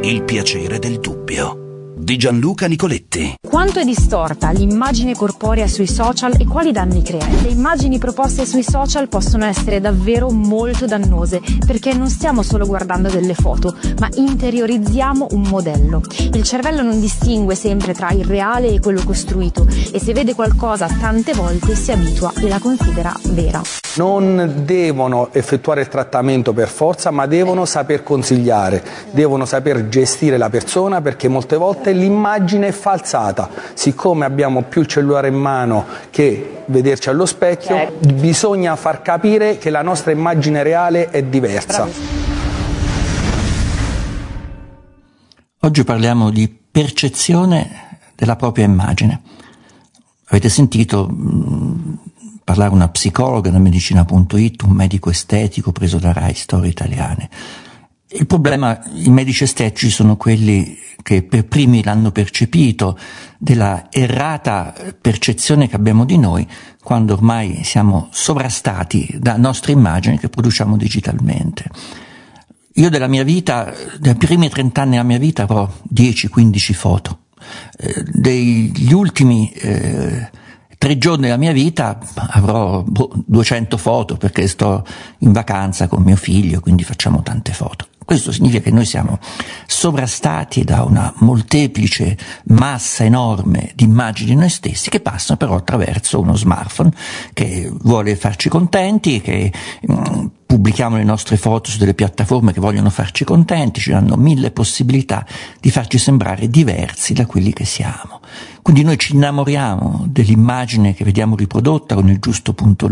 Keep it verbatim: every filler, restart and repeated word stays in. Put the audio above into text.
Il piacere del dubbio di Gianluca Nicoletti. Quanto è distorta l'immagine corporea sui social e quali danni crea? Le immagini proposte sui social possono essere davvero molto dannose, perché non stiamo solo guardando delle foto, ma interiorizziamo un modello. Il cervello non distingue sempre tra il reale e quello costruito, e se vede qualcosa tante volte si abitua e la considera vera. Non devono effettuare il trattamento per forza, ma devono saper consigliare, devono saper gestire la persona, perché molte volte l'immagine è falsata. Siccome abbiamo più il cellulare in mano che vederci allo specchio, certo, bisogna far capire che la nostra immagine reale è diversa. Oggi parliamo di percezione della propria immagine. Avete sentito mh, parlare una psicologa da medicina punto it, un medico estetico preso da Rai Storie Italiane. Il problema, i medici estetici sono quelli che per primi l'hanno percepito, della errata percezione che abbiamo di noi quando ormai siamo sovrastati da nostre immagini che produciamo digitalmente. Io della mia vita, dei primi trent'anni della mia vita avrò dieci quindici foto. Eh, degli ultimi eh, tre giorni della mia vita avrò boh, duecento foto, perché sto in vacanza con mio figlio, quindi facciamo tante foto. Questo significa che noi siamo sovrastati da una molteplice massa enorme di immagini di noi stessi, che passano però attraverso uno smartphone che vuole farci contenti, che mh, pubblichiamo le nostre foto su delle piattaforme che vogliono farci contenti, ci danno mille possibilità di farci sembrare diversi da quelli che siamo. Quindi noi ci innamoriamo dell'immagine che vediamo riprodotta con il giusto punto